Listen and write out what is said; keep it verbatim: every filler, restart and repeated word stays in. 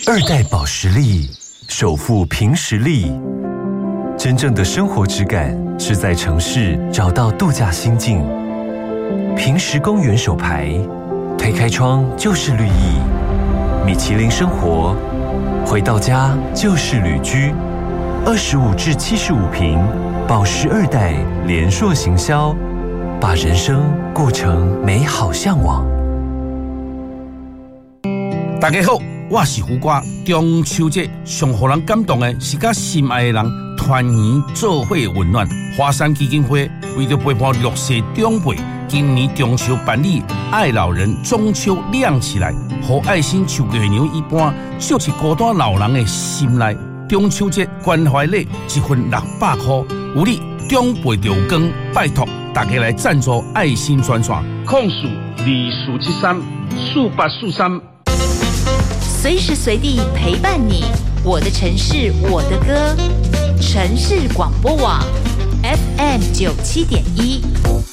二代保时力，首富凭实力。真正的生活质感是在城市找到度假心境。平实公园手牌，推开窗就是绿意。米其林生活，回到家就是旅居。二十五至七十五平，保时二代联硕行销，把人生过成美好向往。 大家好，我是胡瓜。中秋节上让人感动的是，甲心爱的人团圆做伙温暖。华山基金会为着陪伴弱势长辈，今年中秋办理爱老人中秋亮起来，和爱心树月娘一般，照进孤单老人的心内。中秋节关怀礼一份六百块，有你长辈就有光，拜托大家来赞助爱心专线，控诉二四七三四八四三。 随时随地陪伴你，我的城市，我的歌，城市广播网 F M 九七点一。